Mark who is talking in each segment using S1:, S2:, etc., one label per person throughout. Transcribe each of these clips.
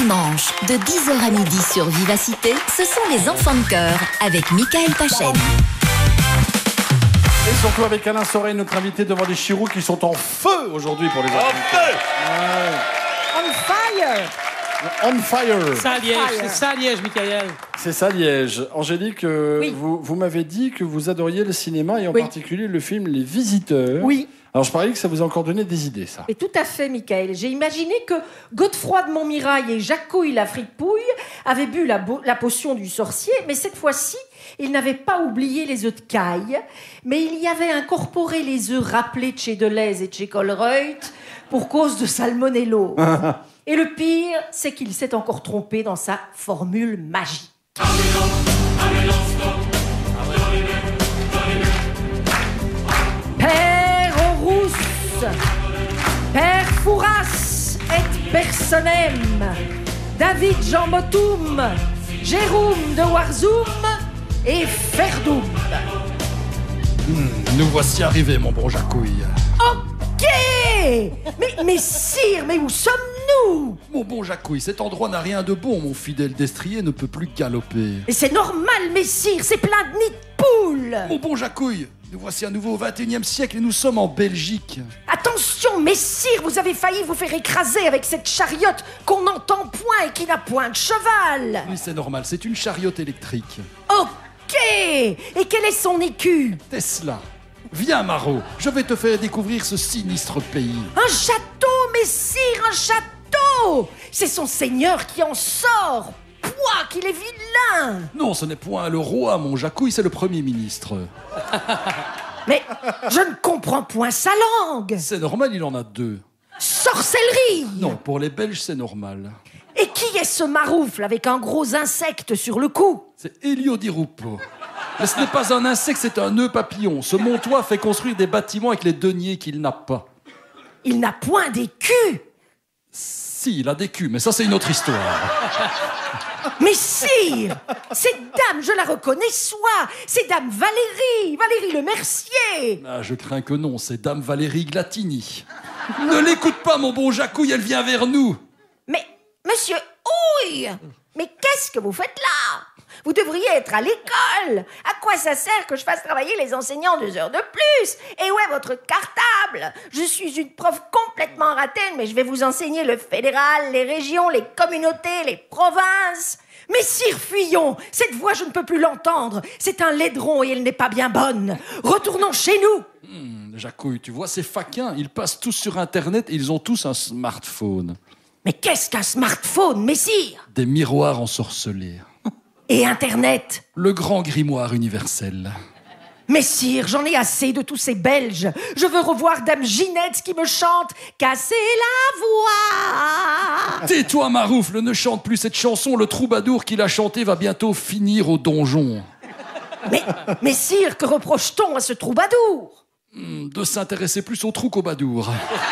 S1: dimanche, de 10h à midi sur Vivacité, ce sont les enfants de cœur avec Michael Pachène.
S2: Et surtout avec Alain Sorel, notre invité, devant des chirous qui sont en feu aujourd'hui pour les enfants. En feu
S3: On fire.
S2: On fire.
S4: Ça Liège, c'est ça Liège, Michael.
S2: C'est ça Liège. Angélique,
S3: Oui.
S2: vous m'avez dit que vous adoriez le cinéma et en
S3: Oui.
S2: particulier le film Les Visiteurs.
S3: Oui.
S2: Alors je parie que ça vous a encore donné des idées, ça.
S3: Et tout à fait, Michael. J'ai imaginé que Godefroy de Montmirail et Jacouille la fripouille avaient bu la potion du sorcier, mais cette fois-ci, ils n'avaient pas oublié les œufs de caille, mais il y avait incorporé les œufs rappelés de chez Deleuze et de chez Colruyt pour cause de salmonello. Et le pire, c'est qu'il s'est encore trompé dans sa formule magique. Père Rousse, Père Fouras et Personnem, David Jean Motoum, Jérôme de Warzoum et Ferdoum.
S2: Nous voici arrivés, mon bon Jacouille.
S3: Ok. Mais sire, mais où sommes-nous?
S2: Mon bon Jacouille, cet endroit n'a rien de bon. Mon fidèle destrier ne peut plus galoper.
S3: Mais c'est normal, messire, c'est plein de nids de poules.
S2: Mon bon Jacouille, nous voici à nouveau au XXIe siècle et nous sommes en Belgique.
S3: Attention, messire, vous avez failli vous faire écraser avec cette chariote qu'on n'entend point et qui n'a point de cheval.
S2: Oui, c'est normal, c'est une chariote électrique.
S3: Ok. Et quel est son écu?
S2: Tesla. Viens, Marot, je vais te faire découvrir ce sinistre pays.
S3: Un château, messire, un château. C'est son seigneur qui en sort. Pouah, qu'il est vilain.
S2: Non, ce n'est point le roi, mon Jacouille, c'est le Premier ministre.
S3: Mais je ne comprends point sa langue.
S2: C'est normal, il en a deux.
S3: Sorcellerie.
S2: Non, pour les Belges, c'est normal.
S3: Et qui est ce maroufle avec un gros insecte sur le cou?
S2: C'est Elio Di Rupo. Mais ce n'est pas un insecte, c'est un nœud papillon. Ce Montois fait construire des bâtiments avec les deniers qu'il n'a pas.
S3: Il n'a point d'écu.
S2: Si, il a des culs, mais ça, c'est une autre histoire.
S3: Mais sire, cette dame, je la reconnais soit. C'est dame Valérie, Valérie Le Mercier.
S2: Ah, je crains que non, c'est Dame Valérie Glatini. Ne l'écoute pas, mon bon Jacouille, elle vient vers nous.
S3: Mais, monsieur Houille, mais qu'est-ce que vous faites là? Vous devriez être à l'école. À quoi ça sert que je fasse travailler les enseignants 2 heures de plus? Et où est votre cartable? Je suis une prof complètement ratée, mais je vais vous enseigner le fédéral, les régions, les communautés, les provinces. Mais sire, fuyons. Cette voix, je ne peux plus l'entendre. C'est un laidron et elle n'est pas bien bonne. Retournons chez nous.
S2: Jacouille, tu vois, ces faquins, ils passent tous sur Internet et ils ont tous un smartphone.
S3: Mais qu'est-ce qu'un smartphone, messire?
S2: Des miroirs ensorcelés.
S3: Et Internet?
S2: Le grand grimoire universel.
S3: Messire, j'en ai assez de tous ces Belges. Je veux revoir Dame Ginette qui me chante « Cassez la voix ».
S2: Tais-toi, Maroufle, ne chante plus cette chanson. Le troubadour qui l'a chantée va bientôt finir au donjon.
S3: Mais sire, que reproche-t-on à ce troubadour?
S2: De s'intéresser plus au trou qu'au badour.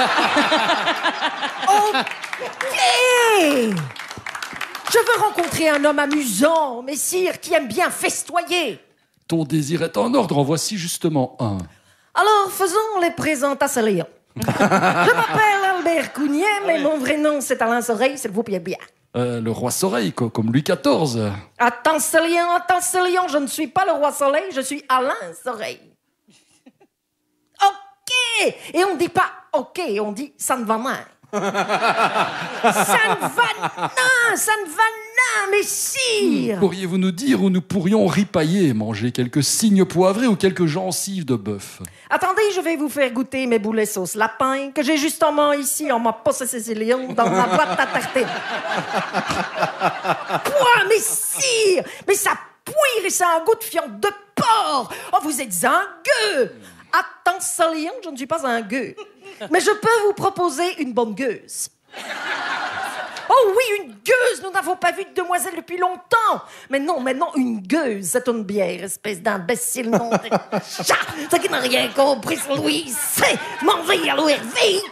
S3: Ok. Je veux rencontrer un homme amusant, messire, qui aime bien festoyer.
S2: Ton désir est en ordre, en voici justement un.
S3: Alors, faisons les présentations. Je m'appelle Albert Cougnet, mais mon vrai nom, c'est Alain Soreille, s'il vous plaît bien.
S2: Le roi Soleil, comme Louis XIV.
S3: Attention, je ne suis pas le roi Soleil, je suis Alain Soreille. Ok. Et on dit pas ok, on dit ça ne va pas. Ça ne va nain, messire.
S2: Pourriez-vous nous dire où nous pourrions ripailler, manger quelques cygnes poivrés ou quelques gencives de bœuf?
S3: Attendez, je vais vous faire goûter mes boulets sauce lapin que j'ai justement ici en ma possession dans ma boîte à tartiner. Pouah, messire, mais ça pouire et ça a un goût de fiente de porc. Oh, vous êtes un gueux. Attention, je ne suis pas un gueux. Mais je peux vous proposer une bonne gueuse. Oh oui, une gueuse, nous n'avons pas vu de demoiselle depuis longtemps. Mais non, une gueuse, c'est une bière, espèce d'imbécile non de chat. Ça qui n'a rien compris, c'est Louis, c'est m'en vais à l'ORV.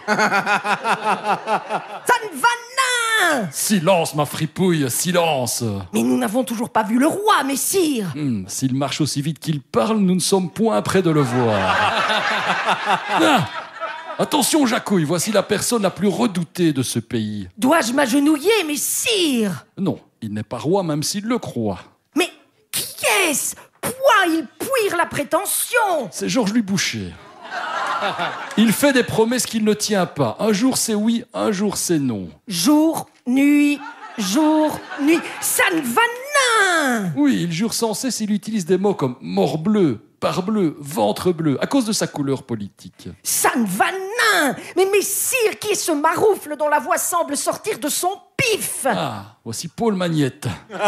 S3: Ça ne va nain.
S2: Silence, ma fripouille, silence.
S3: Mais nous n'avons toujours pas vu le roi, messire.
S2: S'il marche aussi vite qu'il parle, nous ne sommes point près de le voir. Attention, Jacouille, voici la personne la plus redoutée de ce pays.
S3: Dois-je m'agenouiller, mais sire?
S2: Non, il n'est pas roi même s'il le croit.
S3: Mais qui est-ce? Pourquoi il puire la prétention?
S2: C'est Georges Louis Boucher. Il fait des promesses qu'il ne tient pas. Un jour c'est oui, un jour c'est non.
S3: Jour, nuit, ça ne va nain!
S2: Oui, il jure sans cesse, il utilise des mots comme morbleu, parbleu, ventre bleu, à cause de sa couleur politique.
S3: Ça ne va nain! Mais sire, qui est ce maroufle dont la voix semble sortir de son pif?
S2: Ah, voici Paul Magnette.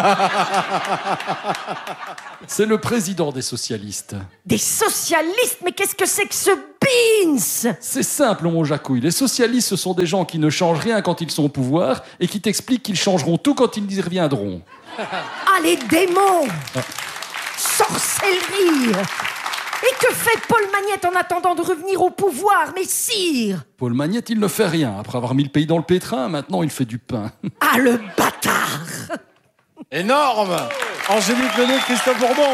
S2: C'est le président des socialistes.
S3: Des socialistes? Mais qu'est-ce que c'est que ce beans?
S2: C'est simple, mon Jacouille. Les socialistes, ce sont des gens qui ne changent rien quand ils sont au pouvoir et qui t'expliquent qu'ils changeront tout quand ils y reviendront.
S3: Ah, les démons! Sorcellerie! Et que fait Paul Magnette en attendant de revenir au pouvoir, messire?
S2: Paul Magnette, il ne fait rien. Après avoir mis le pays dans le pétrin, maintenant il fait du pain.
S3: Ah, le bâtard!
S5: Énorme! Angélique Leleu, Christophe Bourbon.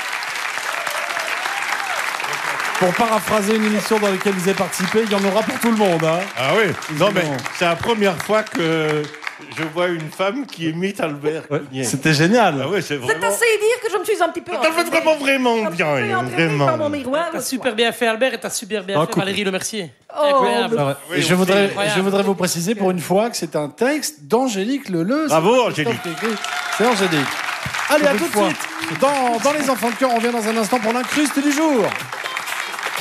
S5: Pour paraphraser une émission dans laquelle vous avez participé, il y en aura pour tout le monde. Hein.
S6: Ah oui. Non, mais c'est la première fois que je vois une femme qui imite Albert Cougnet.
S5: C'était génial.
S6: Ah oui, c'est
S3: C'est
S6: vraiment...
S3: assez dire que je me suis un petit peu...
S6: Ça fait vraiment bien,
S3: Par mon
S6: vraiment.
S3: miroir.
S4: T'as super bien fait, Albert, et t'as super bien fait, Valérie Lemercier.
S3: Oh,
S4: Incroyable.
S5: Alors,
S6: Oui,
S5: je
S6: on
S5: voudrais,
S6: fait-
S5: je voudrais vous préciser pour une fois que c'est un texte d'Angélique Leleu.
S6: Bravo,
S5: C'est pas
S6: Angélique.
S5: Christophe qui écrit, c'est Angélique. Allez, à tout de suite. Dans Les Enfants de Cœur, on revient dans un instant pour l'incruste du jour.